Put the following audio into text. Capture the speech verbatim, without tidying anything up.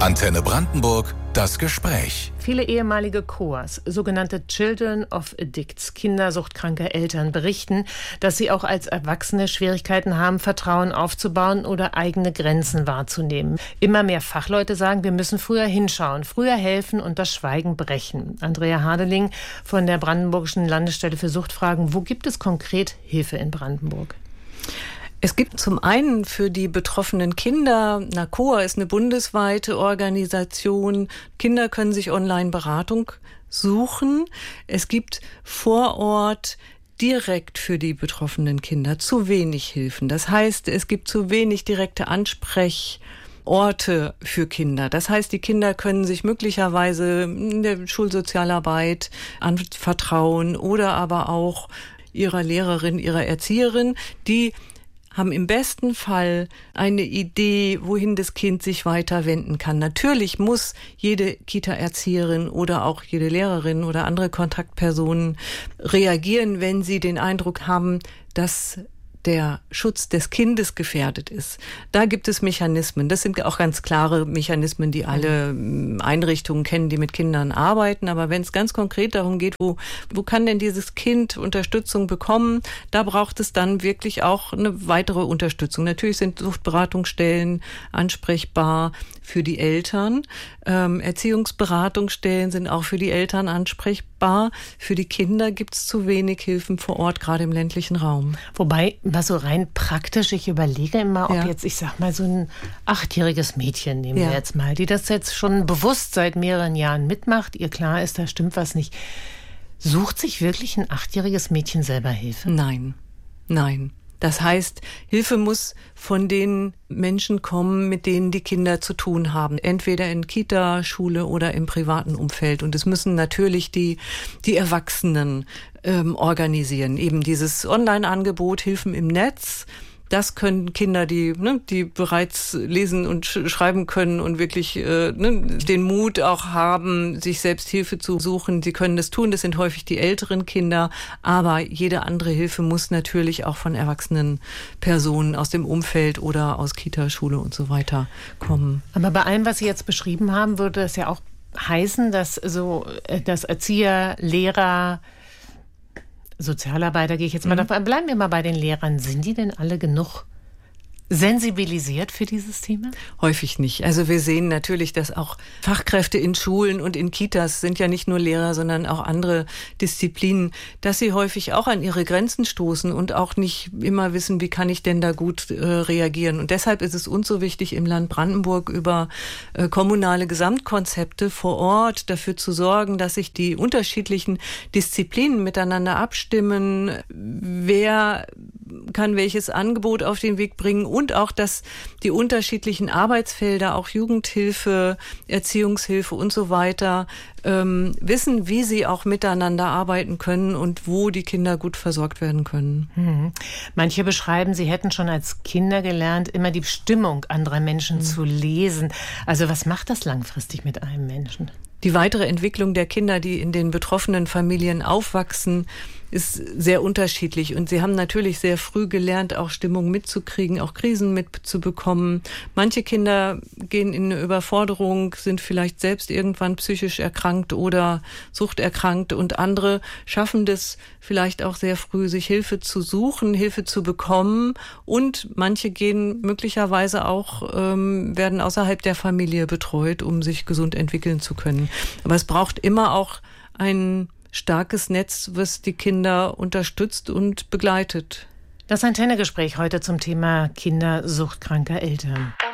Antenne Brandenburg, das Gespräch. Viele ehemalige C O As, sogenannte Children of Addicts, kindersuchtkranke Eltern, berichten, dass sie auch als Erwachsene Schwierigkeiten haben, Vertrauen aufzubauen oder eigene Grenzen wahrzunehmen. Immer mehr Fachleute sagen, wir müssen früher hinschauen, früher helfen und das Schweigen brechen. Andrea Hadeling von der Brandenburgischen Landesstelle für Suchtfragen. Wo gibt es konkret Hilfe in Brandenburg? Es gibt zum einen für die betroffenen Kinder, N A C O A ist eine bundesweite Organisation, Kinder können sich online Beratung suchen. Es gibt vor Ort direkt für die betroffenen Kinder zu wenig Hilfen. Das heißt, es gibt zu wenig direkte Ansprechorte für Kinder. Das heißt, die Kinder können sich möglicherweise in der Schulsozialarbeit anvertrauen oder aber auch ihrer Lehrerin, ihrer Erzieherin, die haben im besten Fall eine Idee, wohin das Kind sich weiter wenden kann. Natürlich muss jede Kita-Erzieherin oder auch jede Lehrerin oder andere Kontaktpersonen reagieren, wenn sie den Eindruck haben, dass der Schutz des Kindes gefährdet ist. Da gibt es Mechanismen. Das sind auch ganz klare Mechanismen, die alle Einrichtungen kennen, die mit Kindern arbeiten. Aber wenn es ganz konkret darum geht, wo, wo kann denn dieses Kind Unterstützung bekommen, da braucht es dann wirklich auch eine weitere Unterstützung. Natürlich sind Suchtberatungsstellen ansprechbar für die Eltern. Ähm, Erziehungsberatungsstellen sind auch für die Eltern ansprechbar. Für die Kinder gibt es zu wenig Hilfen vor Ort, gerade im ländlichen Raum. Wobei, was so rein praktisch, ich überlege immer, ob Ja. jetzt, ich sag mal, so ein achtjähriges Mädchen, nehmen Ja. wir jetzt mal, die das jetzt schon bewusst seit mehreren Jahren mitmacht, ihr klar ist, da stimmt was nicht. Sucht sich wirklich ein achtjähriges Mädchen selber Hilfe? Nein, nein. Das heißt, Hilfe muss von den Menschen kommen, mit denen die Kinder zu tun haben. Entweder in Kita, Schule oder im privaten Umfeld. Und es müssen natürlich die, die Erwachsenen ähm, organisieren. Eben dieses Online-Angebot, Hilfen im Netz. Das können Kinder, die, ne, die bereits lesen und sch- schreiben können und wirklich äh, ne, den Mut auch haben, sich selbst Hilfe zu suchen. Sie können das tun. Das sind häufig die älteren Kinder. Aber jede andere Hilfe muss natürlich auch von erwachsenen Personen aus dem Umfeld oder aus Kita, Schule und so weiter kommen. Aber bei allem, was Sie jetzt beschrieben haben, würde das ja auch heißen, dass so, äh, dass Erzieher, Lehrer, Sozialarbeiter, gehe ich jetzt mal davon, bleiben wir mal bei den Lehrern. Sind die denn alle genug sensibilisiert für dieses Thema? Häufig nicht. Also wir sehen natürlich, dass auch Fachkräfte in Schulen und in Kitas sind ja nicht nur Lehrer, sondern auch andere Disziplinen, dass sie häufig auch an ihre Grenzen stoßen und auch nicht immer wissen, wie kann ich denn da gut äh, reagieren. Und deshalb ist es uns so wichtig, im Land Brandenburg über äh, kommunale Gesamtkonzepte vor Ort dafür zu sorgen, dass sich die unterschiedlichen Disziplinen miteinander abstimmen, wer kann welches Angebot auf den Weg bringen und auch, dass die unterschiedlichen Arbeitsfelder, auch Jugendhilfe, Erziehungshilfe und so weiter, ähm, wissen, wie sie auch miteinander arbeiten können und wo die Kinder gut versorgt werden können. Mhm. Manche beschreiben, sie hätten schon als Kinder gelernt, immer die Stimmung anderer Menschen mhm. zu lesen. Also was macht das langfristig mit einem Menschen? Die weitere Entwicklung der Kinder, die in den betroffenen Familien aufwachsen, ist sehr unterschiedlich. Und sie haben natürlich sehr früh gelernt, auch Stimmung mitzukriegen, auch Krisen mitzubekommen. Manche Kinder gehen in eine Überforderung, sind vielleicht selbst irgendwann psychisch erkrankt oder suchterkrankt. Und andere schaffen das vielleicht auch sehr früh, sich Hilfe zu suchen, Hilfe zu bekommen. Und manche gehen möglicherweise auch, ähm, werden außerhalb der Familie betreut, um sich gesund entwickeln zu können. Aber es braucht immer auch ein starkes Netz, was die Kinder unterstützt und begleitet. Das Antenne-Gespräch heute zum Thema Kinder suchtkranker Eltern.